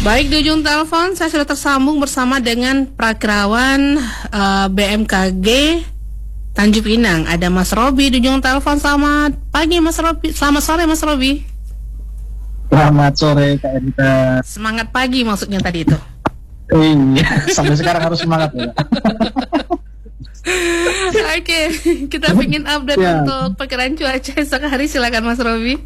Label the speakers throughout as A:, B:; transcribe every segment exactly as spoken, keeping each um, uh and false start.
A: Baik, di ujung telepon saya sudah tersambung bersama dengan Prakirawan uh, B M K G Tanjung Pinang. Ada Mas Robi di ujung telepon. Selamat pagi Mas Robi. Selamat sore Mas Robi.
B: Selamat sore Kak Erita.
A: Semangat pagi maksudnya tadi itu.
B: Iya, sampai sekarang harus semangat ya.
A: Oke, kita ingin update ya. Untuk perkiraan cuaca esok hari. Silakan Mas Robi.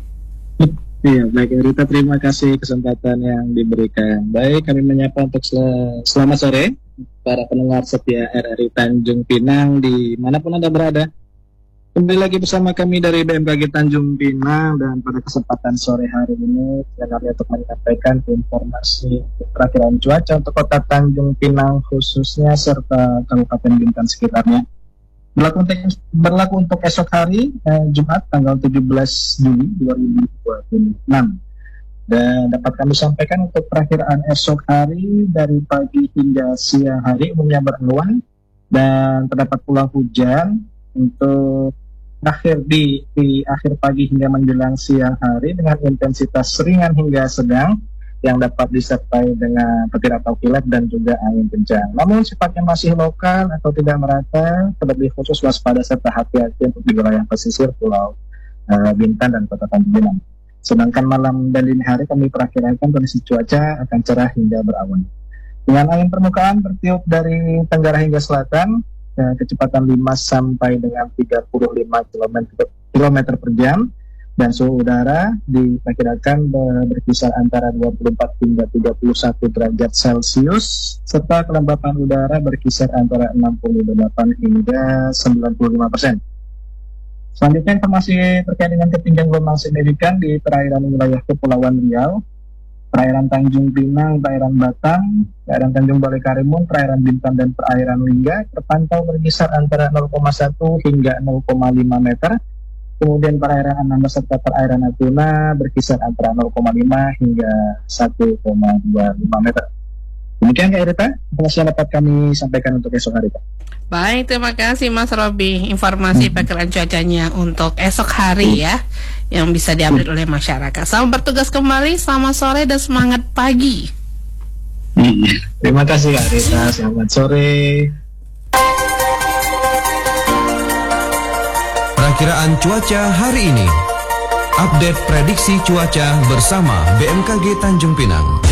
B: Iya, baik Erita, terima kasih kesempatan yang diberikan. Baik, kami menyapa untuk sel- selamat sore para pendengar setia R R I Tanjung Pinang dimanapun Anda berada. Kembali lagi bersama kami dari B M K G Tanjung Pinang, dan pada kesempatan sore hari ini saya kami untuk menyampaikan informasi perakiraan cuaca untuk kota Tanjung Pinang khususnya serta Kabupaten Bintan sekitarnya. Berlaku untuk, berlaku untuk esok hari eh, Jumat tanggal tujuh belas Juli dua ribu dua puluh enam. Dan dapat kami sampaikan untuk perakiraan esok hari dari pagi hingga siang hari umumnya berawan dan terdapat pula hujan untuk akhir di, di akhir pagi hingga menjelang siang hari dengan intensitas ringan hingga sedang yang dapat disertai dengan petir atau kilat dan juga angin kencang. Namun sifatnya masih lokal atau tidak merata, terlebih khusus waspada serta hati-hati untuk di wilayah pesisir Pulau uh, Bintan dan Kota Tanjung Pinang. Sedangkan malam dan dini hari kami perakirakan kondisi cuaca akan cerah hingga berawan. Dengan angin permukaan bertiup dari tenggara hingga selatan, uh, kecepatan lima sampai dengan tiga puluh lima kilometer per jam. Dan suhu udara diperkirakan berkisar antara dua puluh empat hingga tiga puluh satu derajat Celcius, serta kelembapan udara berkisar antara enam puluh delapan hingga sembilan puluh lima persen. Selanjutnya informasi terkait dengan ketinggian gelombang signifikan di perairan wilayah Kepulauan Riau, perairan Tanjung Pinang, perairan Batam, perairan Tanjung Balai Karimun, perairan Bintan dan perairan Lingga terpantau berkisar antara nol koma satu hingga nol koma lima meter. Kemudian perairan Anambas serta perairan Natuna berkisar antara nol koma lima hingga satu koma dua lima meter. Demikian Kak Erita, informasi yang dapat kami sampaikan untuk esok hari Pak.
A: Baik, terima kasih Mas Robi. Informasi hmm. perkiraan cuacanya untuk esok hari hmm. ya, yang bisa diupdate hmm. oleh masyarakat. Selamat bertugas kembali, selamat sore dan semangat pagi.
B: Hmm. Terima kasih Kak Erita, selamat sore.
C: Perkiraan cuaca hari ini. Update prediksi cuaca bersama B M K G Tanjung Pinang.